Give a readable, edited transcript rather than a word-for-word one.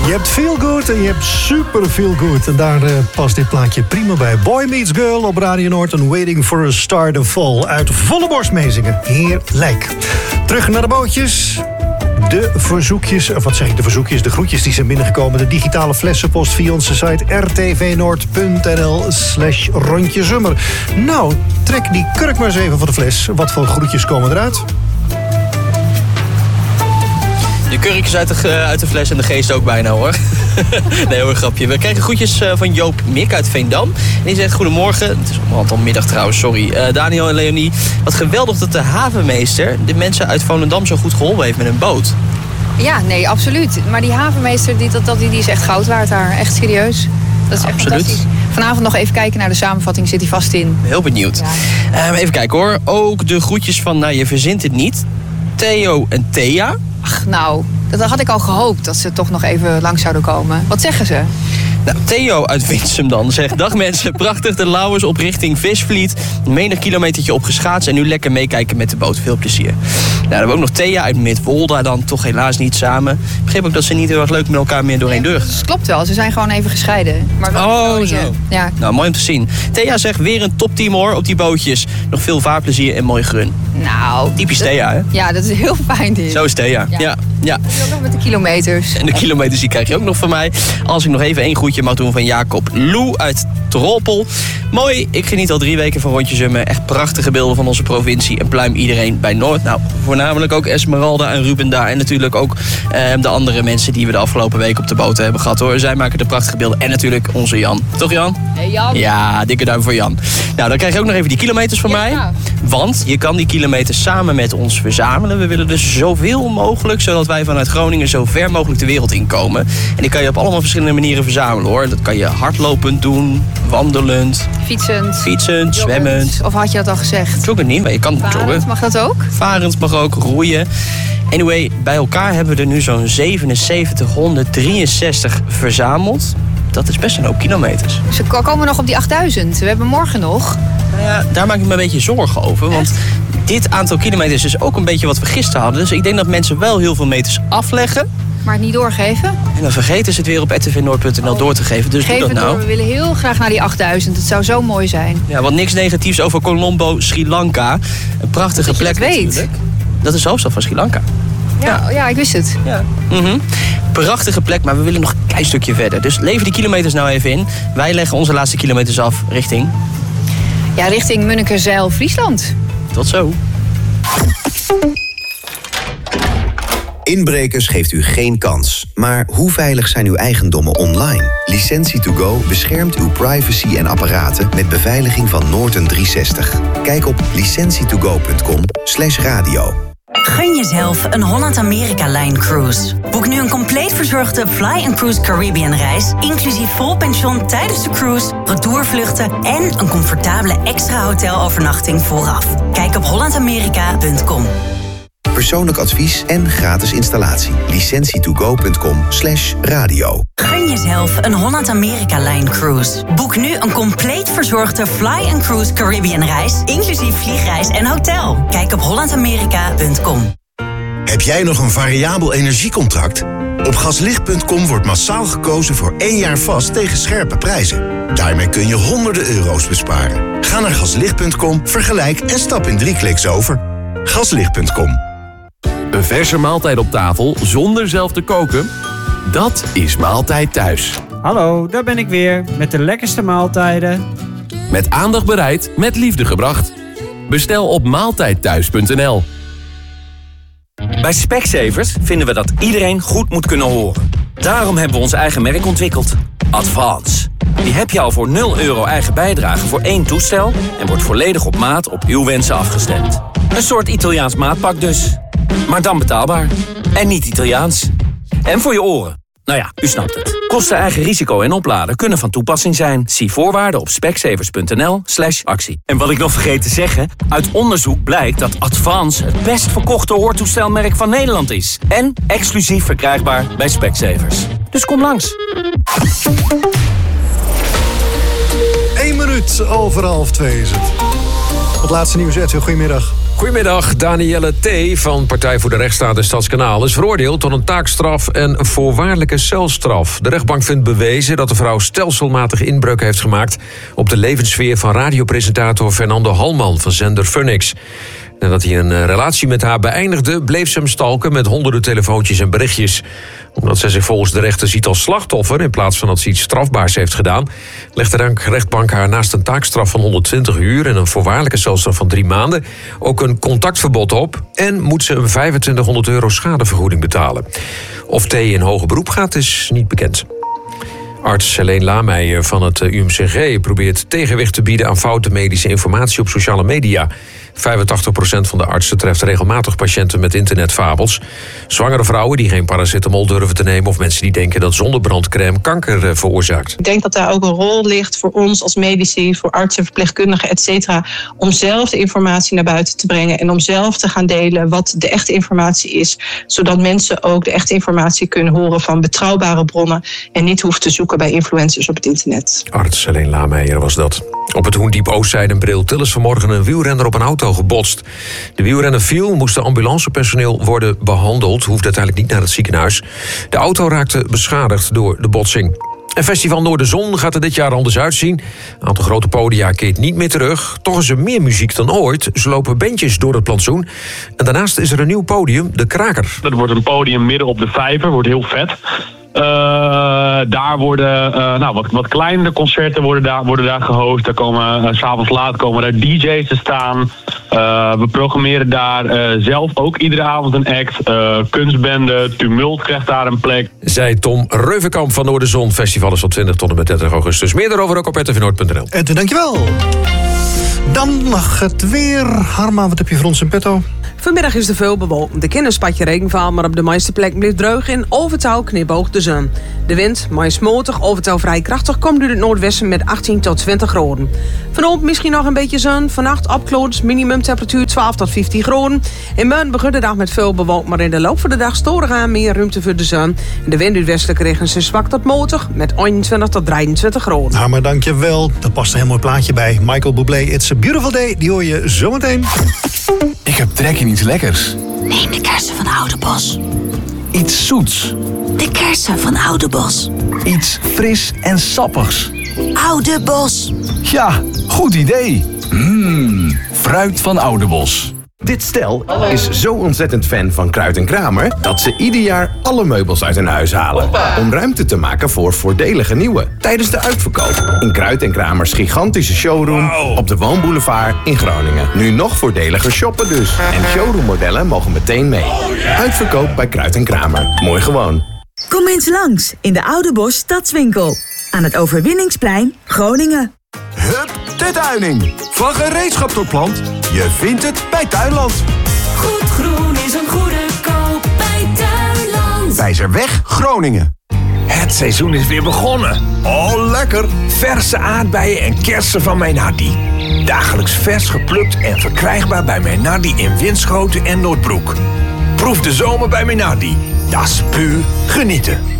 Je hebt feel good en je hebt super feel good. En daar past dit plaatje prima bij. Boy Meets Girl op Radio Noord en Waiting for a Star to Fall. Uit volle borst meezingen. Heerlijk. Terug naar de bootjes. De verzoekjes, of wat zeg ik, de verzoekjes, de groetjes die zijn binnengekomen. De digitale flessenpost via onze site rtvnoord.nl/rondjezummer. Nou, trek die kurk maar eens even van de fles. Wat voor groetjes komen eruit? De kurkjes uit de fles en de geest ook bijna, hoor. Nee hoor, grapje. We krijgen groetjes van Joop Mik uit Veendam. En die zegt goedemorgen. Het is al middag trouwens, sorry. Daniel en Leonie. Wat geweldig dat de havenmeester de mensen uit Volendam zo goed geholpen heeft met een boot. Ja, nee, absoluut. Maar die havenmeester die is echt goud waard daar. Echt serieus. Dat is echt fantastisch. Vanavond nog even kijken naar de samenvatting. Zit hij vast in. Heel benieuwd. Ja. Even kijken hoor. Ook de groetjes van, nou je verzint het niet. Theo en Thea. Ach, nou, dat had ik al gehoopt dat ze toch nog even langs zouden komen. Wat zeggen ze? Nou, Theo uit Winsum dan zegt... Dag mensen, prachtig de Lauwers op richting Visvliet. Menig kilometertje opgeschaatst en nu lekker meekijken met de boot. Veel plezier. Nou, dan hebben we ook nog Thea uit Midwolda dan. Toch helaas niet samen. Ik begreep ook dat ze niet heel erg leuk met elkaar meer doorheen deur. Dat klopt wel, ze zijn gewoon even gescheiden. Maar wel zo. Ja. Nou, mooi om te zien. Thea zegt weer een topteam hoor op die bootjes. Nog veel vaarplezier en mooi grun. Nou... Typisch Thea, hè? Ja, dat is heel fijn dit. Zo is Thea, ja. Ook nog met de kilometers. En de kilometers die krijg je ook nog van mij. Als ik nog even één groetje mag doen van Jacob Lou uit Troppel. Mooi, ik geniet al 3 weken van Rondjezummer. Echt prachtige beelden van onze provincie. En pluim iedereen bij Noord. Nou, voornamelijk ook Esmeralda en Ruben daar. En natuurlijk ook de andere mensen die we de afgelopen week op de boten hebben gehad, hoor. Zij maken de prachtige beelden. En natuurlijk onze Jan. Toch, Jan? Hey, Jan. Ja, dikke duim voor Jan. Nou, dan krijg je ook nog even die kilometers van mij. Want je kan die kilometers samen met ons verzamelen. We willen dus zoveel mogelijk, zodat wij vanuit Groningen zo ver mogelijk de wereld inkomen. En die kan je op allemaal verschillende manieren verzamelen, hoor. Dat kan je hardlopend doen, wandelend, fietsend, zwemmend. Of had je dat al gezegd? Joggen niet, maar je kan joggen. Mag dat ook? Varend mag ook, roeien. Anyway, bij elkaar hebben we er nu zo'n 7763 verzameld. Dat is best een hoop kilometers. Ze komen nog op die 8000. We hebben morgen nog. Nou ja, daar maak ik me een beetje zorgen over. Want dit aantal kilometers is ook een beetje wat we gisteren hadden. Dus ik denk dat mensen wel heel veel meters afleggen. Maar het niet doorgeven. En dan vergeten ze het weer op rtvnoord.nl door te geven. Dus doe dat nou. Door. We willen heel graag naar die 8000. Het zou zo mooi zijn. Ja, want niks negatiefs over Colombo, Sri Lanka. Een prachtige plek natuurlijk. Dat is de hoofdstad van Sri Lanka. Ja, ik wist het. Ja. Prachtige plek, maar we willen nog een klein stukje verder. Dus lever die kilometers nou even in. Wij leggen onze laatste kilometers af richting... Ja, richting Munnekezijl, Friesland. Tot zo. Inbrekers geeft u geen kans. Maar hoe veilig zijn uw eigendommen online? Licentie2Go beschermt uw privacy en apparaten met beveiliging van Norton 360. Kijk op licentietogo.com/radio. Gun jezelf een Holland-Amerika-Line cruise. Boek nu een compleet verzorgde Fly & Cruise Caribbean reis... inclusief vol pension tijdens de cruise, retourvluchten... en een comfortabele extra hotelovernachting vooraf. Kijk op hollandamerika.com. Persoonlijk advies en gratis installatie. licentietogo.com/radio. Gun jezelf een Holland-Amerika-Line cruise. Boek nu een compleet verzorgde Fly & Cruise Caribbean reis... inclusief vliegreis en hotel. Kijk op hollandamerika.com. Heb jij nog een variabel energiecontract? Op gaslicht.com wordt massaal gekozen voor 1 jaar vast tegen scherpe prijzen. Daarmee kun je honderden euro's besparen. Ga naar gaslicht.com, vergelijk en stap in 3 kliks over. Gaslicht.com. Een verse maaltijd op tafel zonder zelf te koken? Dat is Maaltijd Thuis. Hallo, daar ben ik weer met de lekkerste maaltijden. Met aandacht bereid, met liefde gebracht. Bestel op maaltijdthuis.nl. Bij Specsavers vinden we dat iedereen goed moet kunnen horen. Daarom hebben we ons eigen merk ontwikkeld. Advance. Die heb je al voor €0 eigen bijdrage voor 1 toestel... en wordt volledig op maat op uw wensen afgestemd. Een soort Italiaans maatpak dus. Maar dan betaalbaar. En niet Italiaans. En voor je oren. Nou ja, u snapt het. Kosten, eigen risico en opladen kunnen van toepassing zijn. Zie voorwaarden op specsavers.nl/actie. En wat ik nog vergeet te zeggen... uit onderzoek blijkt dat Advance het best verkochte hoortoestelmerk van Nederland is. En exclusief verkrijgbaar bij Specsavers. Dus kom langs. 1 minuut over 1:30 is het. Het laatste nieuws, Edwin. Goedemiddag. Goedemiddag. Danielle T. van Partij voor de Rechtsstaat en Stadskanaal is veroordeeld tot een taakstraf en een voorwaardelijke celstraf. De rechtbank vindt bewezen dat de vrouw stelselmatig inbreuk heeft gemaakt op de levenssfeer van radiopresentator Fernando Halman van zender Phoenix. Nadat hij een relatie met haar beëindigde, bleef ze hem stalken met honderden telefoontjes en berichtjes. Omdat zij zich volgens de rechter ziet als slachtoffer in plaats van dat ze iets strafbaars heeft gedaan, legt de rechtbank haar naast een taakstraf van 120 uur en een voorwaardelijke celstraf van 3 maanden ook een contactverbod op en moet ze een €2500 schadevergoeding betalen. Of T in hoger beroep gaat is niet bekend. Arts Helene Lameijer van het UMCG probeert tegenwicht te bieden aan foute medische informatie op sociale media. 85% van de artsen treft regelmatig patiënten met internetfabels. Zwangere vrouwen die geen paracetamol durven te nemen of mensen die denken dat zonnebrandcrème kanker veroorzaakt. Ik denk dat daar ook een rol ligt voor ons als medici, voor artsen, verpleegkundigen, et cetera, om zelf de informatie naar buiten te brengen en om zelf te gaan delen wat de echte informatie is, zodat mensen ook de echte informatie kunnen horen van betrouwbare bronnen en niet hoeven te zoeken bij influencers op het internet. Arts Helene Lameijer was dat. Op het Hoendiep Oostzijde in Bril-Til is vanmorgen een wielrenner op een auto gebotst. De wielrenner viel, moest de ambulancepersoneel worden behandeld, hoefde uiteindelijk niet naar het ziekenhuis. De auto raakte beschadigd door de botsing. En Festival Noorderzon gaat er dit jaar anders uitzien. Een aantal grote podia keert niet meer terug. Toch is er meer muziek dan ooit. Ze lopen bandjes door het plantsoen. En daarnaast is er een nieuw podium, De Kraker. Dat wordt een podium midden op de vijver, wordt heel vet. Daar worden wat kleinere concerten worden daar gehost. Daar komen 's avonds laat komen daar DJ's te staan. We programmeren daar zelf ook iedere avond een act. Kunstbende, Tumult krijgt daar een plek. Zei Tom Reuvenkamp van Noorderzon. Festival is op 20 tot en met 30 augustus. Meer daarover ook op rtvnoord.nl. En dankjewel. Dan nog het weer. Harma, wat heb je voor ons in petto? Vanmiddag is er veel bewolkt. De kinderspatje regenval, maar op de meeste plek blijft droog in. Overtal knipoog de zon. De wind, meest matig, overtal vrij krachtig, komt uit het noordwesten met 18 tot 20 graden. Vanavond misschien nog een beetje zon. Vannacht opkloots, minimumtemperatuur 12 tot 15 graden. In Meun begint de dag met veel bewolkt, maar in de loop van de dag storen aan meer ruimte voor de zon. De wind uit westelijke richting is zwak tot matig met 21 tot 23 graden. Nou, maar dankjewel. Daar past een heel mooi plaatje bij. Michael Bublé, It's a Beautiful Day. Die hoor je zometeen. Ik heb trek in iets lekkers. Neem de kersen van Oudebos. Iets zoets. De kersen van Oudebos. Iets fris en sappigs. Oudebos. Ja, goed idee. Fruit van Oudebos. Dit stel is zo ontzettend fan van Kruid en Kramer dat ze ieder jaar alle meubels uit hun huis halen. Om ruimte te maken voor voordelige nieuwe. Tijdens de uitverkoop in Kruid en Kramers gigantische showroom op de Woonboulevard in Groningen. Nu nog voordeliger shoppen dus. En showroommodellen mogen meteen mee. Uitverkoop bij Kruid en Kramer. Mooi gewoon. Kom eens langs in de Oudebos Stadswinkel. Aan het Overwinningsplein, Groningen. Hup, de Tuining. Van gereedschap tot plant. Je vindt het bij Tuinland. Goed groen is een goede koop bij Tuinland. Wijzerweg, Groningen. Het seizoen is weer begonnen. Oh, lekker. Verse aardbeien en kersen van Meinardi. Dagelijks vers geplukt en verkrijgbaar bij Meinardi in Winschoten en Noordbroek. Proef de zomer bij Meinardi. Dat is puur genieten.